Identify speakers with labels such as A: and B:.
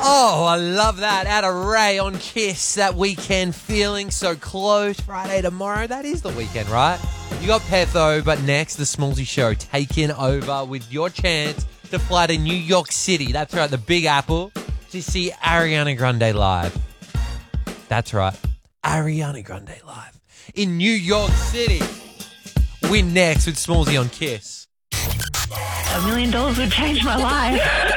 A: Oh, I love that. Out of Ray on Kiss, that weekend feeling so close. Friday tomorrow, that is the weekend, right? You got Petho, but next, the Smallsy Show taking over with your chance to fly to New York City. That's right, the Big Apple, to see Ariana Grande live. That's right, Ariana Grande live in New York City. Win next with Smallsy on Kiss.
B: $1 million would change my life.